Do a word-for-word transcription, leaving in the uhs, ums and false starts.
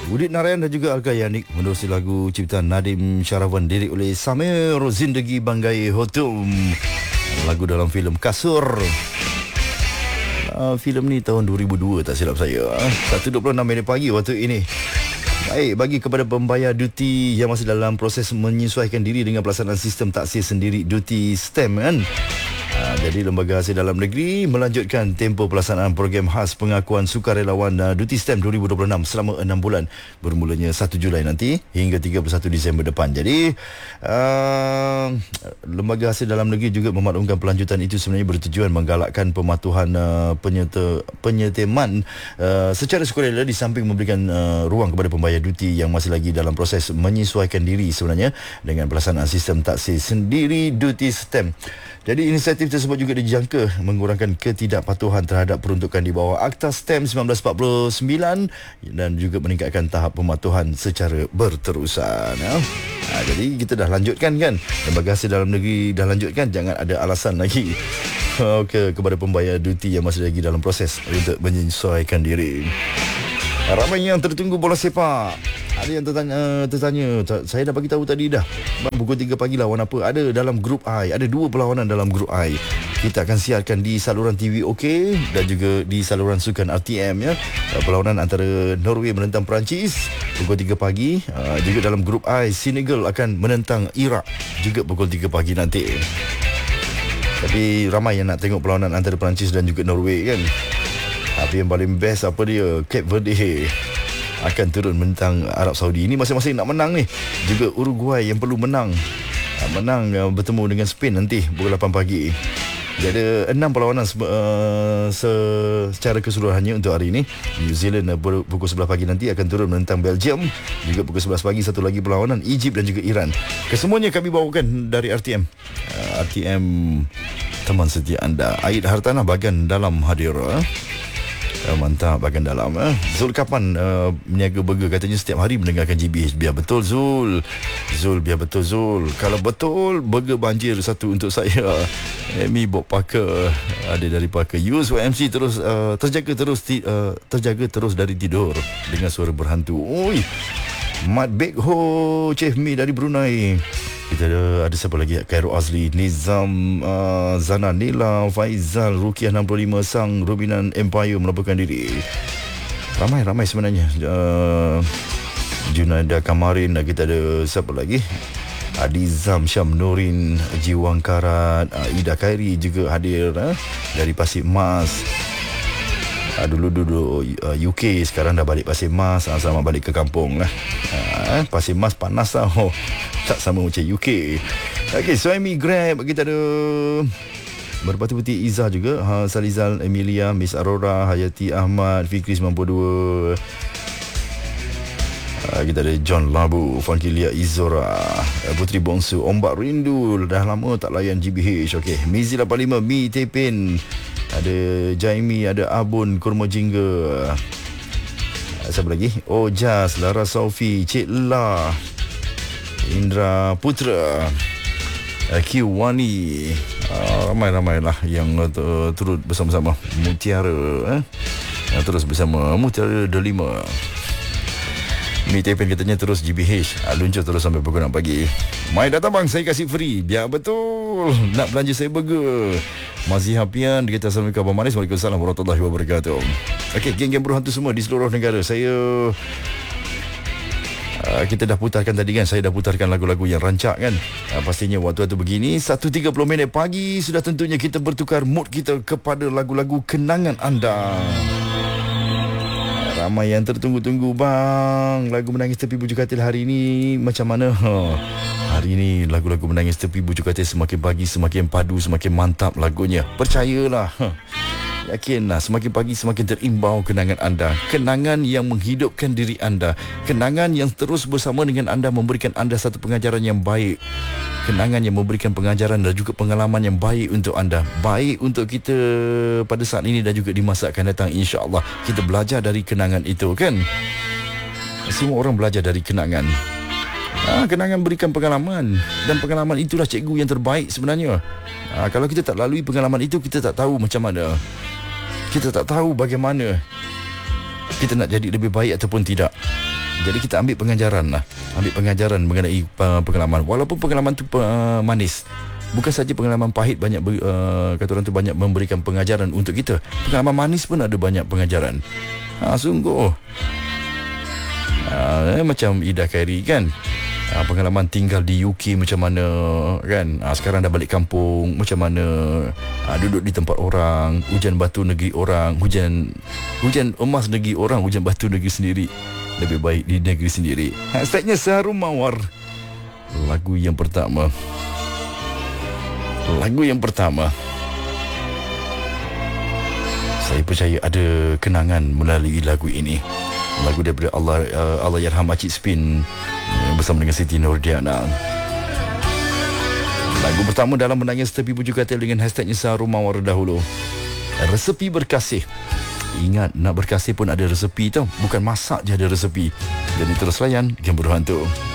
Udit Narayan dan juga Alka Yanik menerusi lagu ciptaan Nadim Syarawan, lirik oleh Samir Zindagi Banggai Hotum. Lagu dalam filem Kasur. Uh, filem ni tahun dua ribu dua tak silap saya. satu dua puluh enam minit pagi waktu ini. Baik, bagi kepada pembayar duti yang masih dalam proses menyesuaikan diri dengan pelaksanaan sistem taksir sendiri duti stem kan. Ha, jadi Lembaga Hasil Dalam Negeri melanjutkan tempoh pelaksanaan program khas pengakuan sukarelawan uh, duti stem dua ribu dua puluh enam selama enam bulan, bermulanya satu Julai nanti hingga tiga puluh satu Disember depan. Jadi uh, Lembaga Hasil Dalam Negeri juga memaklumkan pelanjutan itu sebenarnya bertujuan menggalakkan pematuhan uh, penyerta, penyeteman uh, secara sukarela di samping memberikan uh, ruang kepada pembayar duti yang masih lagi dalam proses menyesuaikan diri sebenarnya dengan pelaksanaan sistem taksir sendiri duti stem. Jadi inisiatif tersebut juga dijangka mengurangkan ketidakpatuhan terhadap peruntukan di bawah Akta Stem seribu sembilan ratus empat puluh sembilan dan juga meningkatkan tahap pematuhan secara berterusan. Ya. Ha, jadi kita dah lanjutkan kan, Lembaga Hasil Dalam Negeri dah lanjutkan, jangan ada alasan lagi okay, kepada pembayar duti yang masih lagi dalam proses untuk menyesuaikan diri. Ramai yang tertunggu bola sepak. Ada yang tertanya, tertanya saya dah bagi tahu tadi dah. Bang, pukul tiga pagi lawan apa? Ada dalam grup I. Ada dua perlawanan dalam grup I. Kita akan siarkan di saluran T V OK dan juga di saluran sukan R T M ya. Perlawanan antara Norway menentang Perancis pukul tiga pagi. Juga dalam grup I, Senegal akan menentang Iraq juga pukul tiga pagi nanti. Tapi ramai yang nak tengok perlawanan antara Perancis dan juga Norway kan. Tapi yang paling best apa dia, Cape Verde akan turun menentang Arab Saudi. Ini masing-masing nak menang ni. Juga Uruguay yang perlu menang. Menang bertemu dengan Spain nanti pukul lapan pagi. Dia ada enam perlawanan uh, secara keseluruhannya untuk hari ini. New Zealand uh, pukul sebelas pagi nanti akan turun menentang Belgium. Juga pukul sebelas pagi satu lagi perlawanan Egypt dan juga Iran. Kesemuanya kami bawakan dari R T M. uh, R T M teman setia anda. Aid Hartanah bahagian dalam hadir. uh. Uh, mantap bahagian dalam eh. Zul Kapan uh, Meniaga Burger katanya setiap hari mendengarkan G B H. Biar betul Zul Zul biar betul Zul. Kalau betul burger banjir satu untuk saya. Amy Bob Parker ada dari Parker. Yus Y M C terus uh, terjaga terus ti, uh, terjaga terus dari tidur dengan suara berhantu. Oi, Mat Bek Ho Chef Mi dari Brunei. Kita ada, ada siapa lagi? Khairul Azli, Nizam, uh, Zana Nila, Faizal, Rukiah enam puluh lima, Sang, Robinan Empire melaporkan diri. Ramai-ramai sebenarnya. Uh, Junaida Kamarin, kita ada siapa lagi? Adizam, Syam Nurin, Jiwang Karat, uh, Ida Khairi juga hadir uh, dari Pasir Mas. Uh, dulu-dulu uh, U K, sekarang dah balik Pasir Mas. uh, Selamat balik ke kampung lah. uh, Pasir Mas panas tau. Tak sama macam U K. Okey, Suami Grab kita ada Merpati Putih Izzah juga, ha, Salizal Emilia, Miss Aurora, Hayati Ahmad, Fikri sembilan puluh dua. ha, Kita ada John Labu, Fankilia Izora, Putri Bongsu, Ombak Rindu, dah lama tak layan G B H. Okey, Mizi lapan puluh lima, Mi Tepin, ada Jaimi, ada Abun, Kurma Jingga. Siapa lagi? Ojas, Lara Saufi, Cik La, Indra Putra, Q Wani, uh, ramai-ramai lah yang uh, turut bersama-sama. Mutiara eh? yang terus bersama Mutiara Delima. Mi Tepin katanya terus G B H, uh, luncur terus sampai pukul enam pagi. Mai datang bang, saya kasih free. Biar betul. Nak belanja saya burger. Mazhi Hapian, dia kata Assalamualaikum Abang Manis. Waalaikumsalam warahmatullahi wabarakatuh. Okey, geng-geng berhantu semua di seluruh negara. Saya Uh, kita dah putarkan tadi kan, saya dah putarkan lagu-lagu yang rancak kan. uh, Pastinya waktu-waktu begini satu tiga puluh minit pagi sudah tentunya kita bertukar mood kita kepada lagu-lagu kenangan anda. Ramai yang tertunggu-tunggu bang, lagu Menangis Tepi Bujuk Katil hari ini macam mana? huh. Hari ini lagu-lagu Menangis Tepi Bujuk Katil semakin pagi semakin padu, semakin mantap lagunya. Percayalah. huh. Yakinlah, semakin pagi semakin terimbau kenangan anda. Kenangan yang menghidupkan diri anda. Kenangan yang terus bersama dengan anda, memberikan anda satu pengajaran yang baik. Kenangan yang memberikan pengajaran dan juga pengalaman yang baik untuk anda. Baik untuk kita pada saat ini dan juga di masa akan datang, insya-Allah. Kita belajar dari kenangan itu kan. Semua orang belajar dari kenangan. Ha, kenangan berikan pengalaman. Dan pengalaman itulah cikgu yang terbaik sebenarnya. ha, Kalau kita tak lalui pengalaman itu, kita tak tahu macam mana. Kita tak tahu bagaimana kita nak jadi lebih baik ataupun tidak. Jadi kita ambil pengajaran lah, ambil pengajaran mengenai uh, pengalaman. Walaupun pengalaman tu uh, manis, bukan saja pengalaman pahit banyak uh, kata orang tu banyak memberikan pengajaran untuk kita. Pengalaman manis pun ada banyak pengajaran. Ha, sungguh. Ha, eh, macam Ida Khairi kan. Ha, pengalaman tinggal di U K macam mana kan. Ha, sekarang dah balik kampung macam mana. Ha, duduk di tempat orang, hujan batu negeri orang, hujan hujan emas negeri orang, hujan batu negeri sendiri. Lebih baik di negeri sendiri. Hashtagnya Seharum Mawar. Lagu yang pertama. Lagu yang pertama. Saya percaya ada kenangan melalui lagu ini. Lagu daripada Allah uh, Allahyarham Acik Spin uh, bersama dengan Siti Nurdiana. Lagu pertama dalam Menangis Tepi Bujuk Katil dengan hashtagnya Seharum Mawar dahulu. Resepi berkasih. Ingat, nak berkasih pun ada resepi tau. Bukan masak je ada resepi. Dan itu terus layan Gembur Hantu.